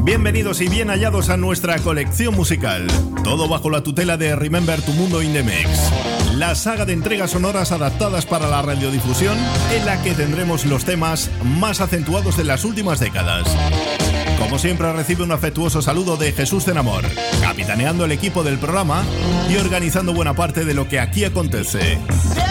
Bienvenidos y bien hallados a nuestra colección musical. Todo bajo la tutela de Remember Tu Mundo in the Mix. La saga de entregas sonoras adaptadas para la radiodifusión, en la que tendremos los temas más acentuados de las últimas décadas. Como siempre, recibe un afectuoso saludo de Jesús Zenamor, capitaneando el equipo del programa y organizando buena parte de lo que aquí acontece.